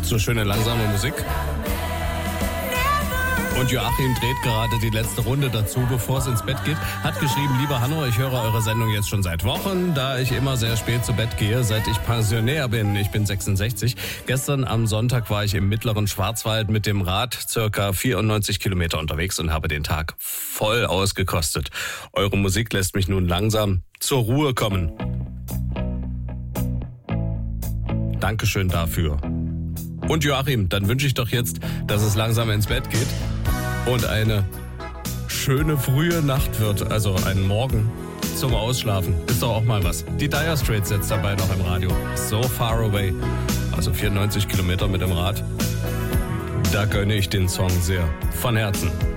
So schöne langsame Musik. Und Joachim dreht gerade die letzte Runde dazu, bevor es ins Bett geht. Hat geschrieben, lieber Hanno, ich höre eure Sendung jetzt schon seit Wochen, da ich immer sehr spät zu Bett gehe, seit ich Pensionär bin. Ich bin 66. Gestern am Sonntag war ich im mittleren Schwarzwald mit dem Rad circa 94 Kilometer unterwegs und habe den Tag voll ausgekostet. Eure Musik lässt mich nun langsam zur Ruhe kommen. Dankeschön dafür. Und Joachim, dann wünsche ich doch jetzt, dass es langsam ins Bett geht und eine schöne frühe Nacht wird, also einen Morgen zum Ausschlafen. Ist doch auch mal was. Die Dire Straits jetzt dabei noch im Radio. So Far Away, also 94 Kilometer mit dem Rad. Da gönne ich den Song sehr. Von Herzen.